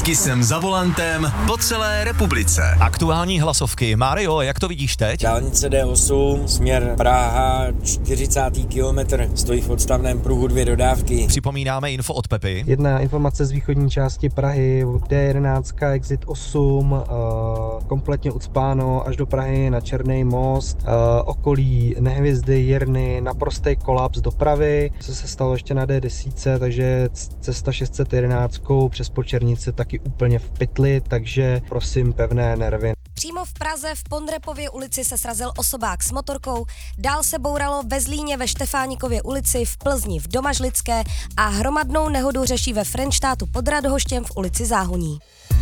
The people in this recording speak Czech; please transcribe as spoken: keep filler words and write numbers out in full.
Vždycky jsem za volantem po celé republice. Aktuální hlasovky. Mário, jak to vidíš teď? Dálnice D osm, směr Praha, čtyřicátý kilometr, stojí v odstavném pruhu dvě dodávky. Připomínáme info od Pepy. Jedna informace z východní části Prahy, D jedenáct, exit osm, uh, kompletně ucpáno až do Prahy na Černý most, uh, okolí Nehvězdy, Jirny, naprostý kolaps dopravy, co se stalo ještě na D deset, takže cesta šest set jedenáct přes Počernice taky úplně v pytli, takže prosím pevné nervy. Přímo v Praze v Pondrepově ulici se srazil osobák s motorkou, dál se bouralo ve Zlíně ve Štefánikově ulici, v Plzni v Domažlické a hromadnou nehodu řeší ve Frenštátu pod Radhoštěm v ulici Záhoní.